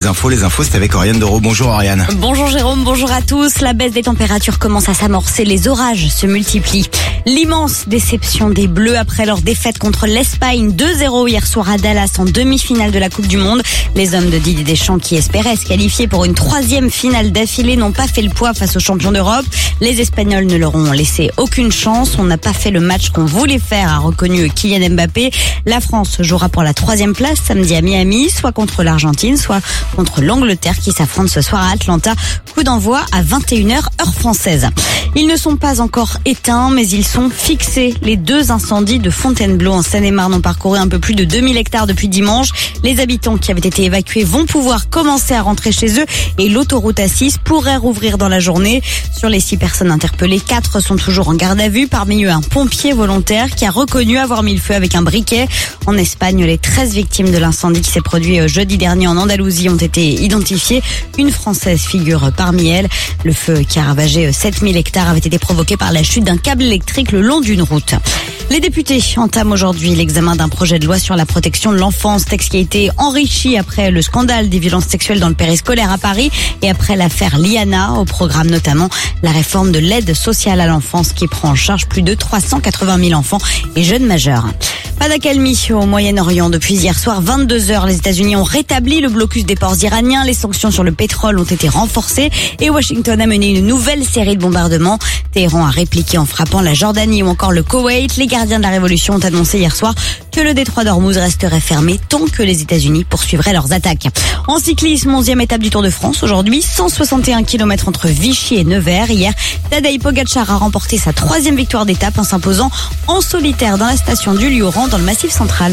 infos c'est avec Oriane Doro. Bonjour Oriane. Bonjour Jérôme, bonjour à tous. La baisse des températures commence à s'amorcer, les orages se multiplient. L'immense déception des Bleus après leur défaite contre l'Espagne 2-0 hier soir à Dallas en demi-finale de la Coupe du Monde. Les hommes de Didier Deschamps qui espéraient se qualifier pour une 3e finale d'affilée n'ont pas fait le poids face aux champions d'Europe. Les Espagnols ne leur ont laissé aucune chance. On n'a pas fait le match qu'on voulait faire, a reconnu Kylian Mbappé. La France jouera pour la 3e place samedi à Miami, soit contre l'Argentine, soit contre l'Angleterre qui s'affronte ce soir à Atlanta. Coup d'envoi à 21h heure française. Ils ne sont pas encore éteints, mais ils sont fixés. Les 2 incendies de Fontainebleau en Seine-et-Marne ont parcouru un peu plus de 2000 hectares depuis dimanche. Les habitants qui avaient été évacués vont pouvoir commencer à rentrer chez eux et l'autoroute A6 pourrait rouvrir dans la journée. Sur les 6 personnes interpellées, 4 sont toujours en garde à vue. Parmi eux, un pompier volontaire qui a reconnu avoir mis le feu avec un briquet. En Espagne, les 13 victimes de l'incendie qui s'est produit jeudi dernier en Andalousie ont été identifiées. Une Française figure parmi elles. Le feu qui a ravagé 7000 hectares avait été provoqué par la chute d'un câble électrique le long d'une route. Les députés entament aujourd'hui l'examen d'un projet de loi sur la protection de l'enfance, texte qui a été enrichi après le scandale des violences sexuelles dans le périscolaire à Paris et après l'affaire Liana. Au programme notamment la réforme de l'aide sociale à l'enfance qui prend en charge plus de 380 000 enfants et jeunes majeurs. Pas d'accalmie au Moyen-Orient. Depuis hier soir, 22h, les États-Unis ont rétabli le blocus des ports iraniens. Les sanctions sur le pétrole ont été renforcées et Washington a mené une nouvelle série de bombardements. Téhéran a répliqué en frappant la Jordanie ou encore le Koweït. Les gardiens de la révolution ont annoncé hier soir que le détroit d'Ormuz resterait fermé tant que les États-Unis poursuivraient leurs attaques. En cyclisme, 11e étape du Tour de France. Aujourd'hui, 161 km entre Vichy et Nevers. Hier, Tadej Pogačar a remporté sa 3e victoire d'étape en s'imposant en solitaire dans la station du Lioran dans le Massif central.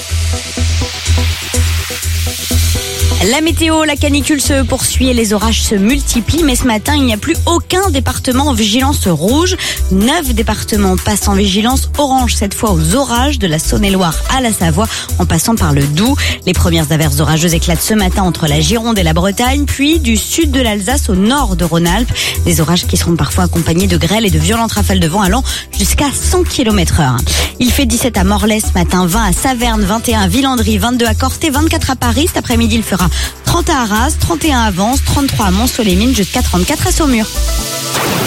La météo, la canicule se poursuit et les orages se multiplient. Mais ce matin, il n'y a plus aucun département en vigilance rouge. 9 départements passent en vigilance orange, cette fois aux orages, de la Saône-et-Loire à la Savoie, en passant par le Doubs. Les premières averses orageuses éclatent ce matin entre la Gironde et la Bretagne, puis du sud de l'Alsace au nord de Rhône-Alpes. Des orages qui seront parfois accompagnés de grêles et de violentes rafales de vent allant jusqu'à 100 km/h. Il fait 17 à Morlaix ce matin, 20 à Saverne, 21 à Villandry, 22 à Corté, 24 à Paris. Cet après-midi, il fera 30 à Arras, 31 à Vence, 33 à Mont-Soleil-Mines, jusqu'à 34 à Saumur.